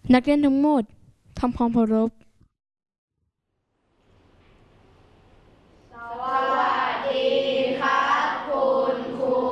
นักเรียนทั้งหมดทำความเคารพสวัสดีครับคุณครู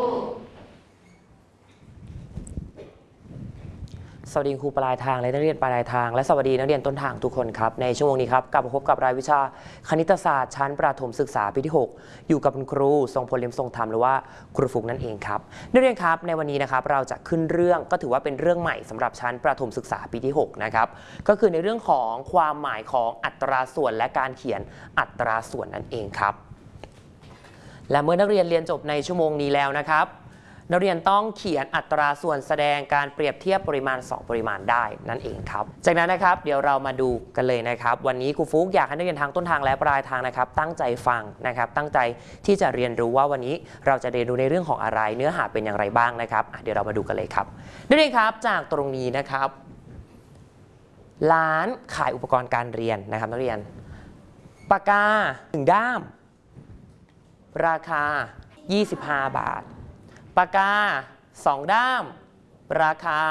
สวัสดีครูปลายทางและนักเรียนปลายทางและสวัสดีนักเรียนต้นทางทุกคนครับในชั่วโมงนี้ครับกลับมาพบกับรายวิชาคณิตศาสตร์ชั้นประถมศึกษาปีที่6อยู่กับคุณครูทรงพลเลี่ยมทรงธรรมหรือว่าครูฟุกนั่นเองครับนักเรียนครับในวันนี้นะครับเราจะขึ้นเรื่องก็ถือว่าเป็นเรื่องใหม่สำหรับชั้นประถมศึกษาปีที่6นะครับก็คือในเรื่องของความหมายของอัตราส่วนและการเขียนอัตราส่วนนั่นเองครับและเมื่อนักเรียนเรียนจบในชั่วโมงนี้แล้วนะครับนักเรียนต้องเขียนอัตราส่วนแสดงการเปรียบเทียบปริมาณ2ปริมาณได้นั่นเองครับจากนั้นนะครับเดี๋ยวเรามาดูกันเลยนะครับวันนี้ครูฟุกอยากให้นักเรียนทางต้นทางและปลายทางนะครับตั้งใจฟังนะครับตั้งใจที่จะเรียนรู้ว่าวันนี้เราจะเรียนรู้ในเรื่องของอะไรเนื้อหาเป็นอย่างไรบ้างนะครับเดี๋ยวเรามาดูกันเลยครับนักเรียนครับจากตรงนี้นะครับร้านขายอุปกรณ์การเรียนนะครับนักเรียนปากกา1ด้ามราคา25 บาทปากกา2ด้ามราคา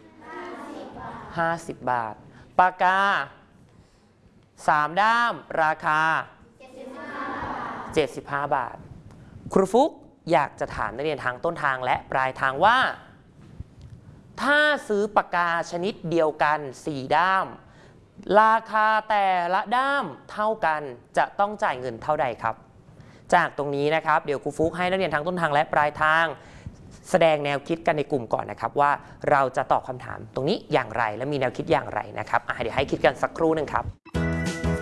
50 บาทปากกา3ด้ามราคา75 บาทครูฟุกอยากจะถามนักเรียนทางต้นทางและปลายทางว่าถ้าซื้อปากกาชนิดเดียวกัน4ด้ามราคาแต่ละด้ามเท่ากันจะต้องจ่ายเงินเท่าใดครับจากตรงนี้นะครับเดี๋ยวครูฟุกให้นักเรียนทางต้นทางและปลายทางแสดงแนวคิดกันในกลุ่มก่อนนะครับว่าเราจะตอบคำถามตรงนี้อย่างไรและมีแนวคิดอย่างไรนะครับเดี๋ยวให้คิดกันสักครู่หนึ่งครับ